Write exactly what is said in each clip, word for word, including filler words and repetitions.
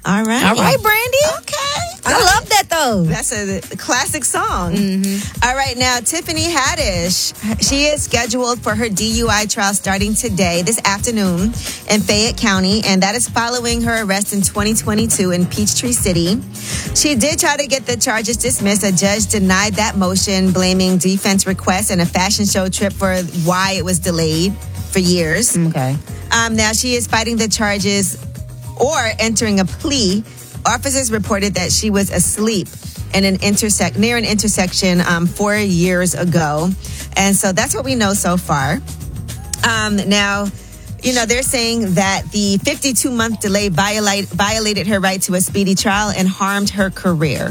All right. All right, Brandy. Okay. I love that, though. That's a, a classic song. Mm-hmm. All right, now, Tiffany Haddish, she is scheduled for her D U I trial starting today, this afternoon, in Fayette County, and that is following her arrest in twenty twenty-two in Peachtree City. She did try to get the charges dismissed. A judge denied that motion, blaming defense requests and a fashion show trip for why it was delayed for years. Okay. Um, now, she is fighting the charges or entering a plea. Officers reported that she was asleep in an intersect near an intersection um, four years ago. And so that's what we know so far. Um, now, you know, they're saying that the fifty-two month delay violate, violated her right to a speedy trial and harmed her career.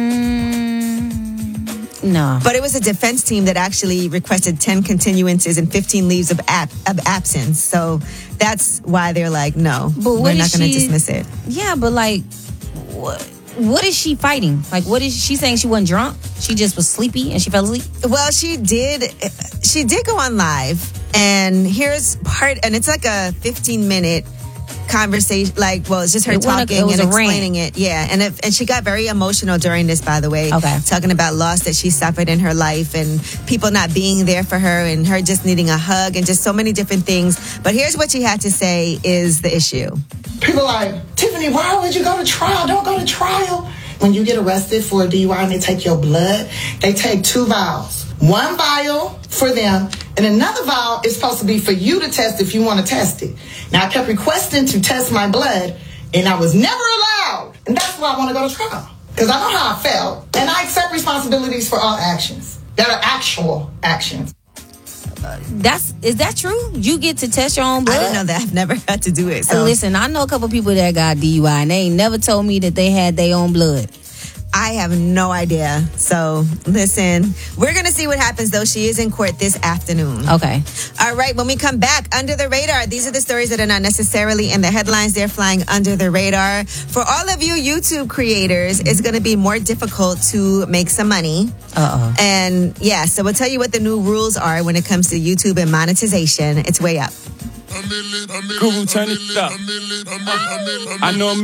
Mm, no. But it was a defense team that actually requested ten continuances and fifteen leaves of, ab- of absence. So that's why they're like, no, But what we're is not going to she- dismiss it. Yeah, but like, what, what is she fighting? Like, what is she saying? She wasn't drunk? She just was sleepy and she fell asleep? Well, she did. She did go on live, and here's part. And it's like a fifteen minute conversation. Like, well, it's just her It wasn't a- talking it was and a rant. explaining it. Yeah, and it, and she got very emotional during this. By the way, Okay. talking about loss that she suffered in her life and people not being there for her and her just needing a hug and just so many different things. But here's what she had to say is the issue. People are like, Tiffany, why would you go to trial? Don't go to trial. When you get arrested for a D U I and they take your blood, they take two vials. One vial for them, and another vial is supposed to be for you to test if you want to test it. Now, I kept requesting to test my blood, and I was never allowed. And that's why I want to go to trial. Because I know how I felt, and I accept responsibilities for all actions that are actual actions. That's is that true? You get to test your own blood? I didn't know that. I've never had to do it. So Listen, I know a couple people that got D U I and they ain't never told me that they had their own blood. I have no idea. So listen, we're going to see what happens, though. She is in court this afternoon. Okay. All right. When we come back, under the radar, these are the stories that are not necessarily in the headlines. They're flying under the radar. For all of you YouTube creators, it's going to be more difficult to make some money. Uh-oh. And yeah, so we'll tell you what the new rules are when it comes to YouTube and monetization. It's way up. Guru, turn it up. I know.